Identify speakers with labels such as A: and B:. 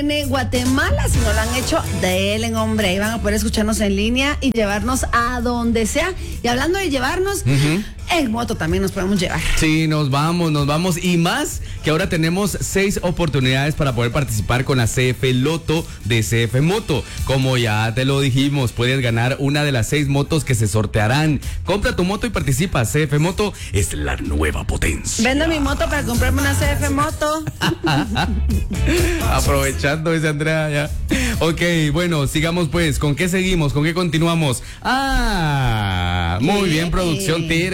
A: En Guatemala, si no lo han hecho, denle, hombre, ahí van a poder escucharnos en línea y llevarnos a donde sea. Y hablando de llevarnos, en moto también nos podemos llevar.
B: Sí, nos vamos. Y más que ahora tenemos 6 oportunidades para poder participar con la CF Loto de CF Moto. Como ya te lo dijimos, puedes ganar una de las 6 motos que se sortearán. Compra tu moto y participa. CF Moto es la nueva potencia.
A: Vendo mi moto para comprarme una CF Moto.
B: Aprovechando, dice Andrea, ya. Ok, bueno, sigamos pues. ¿Con qué seguimos? ¿Con qué continuamos? Muy bien, producción.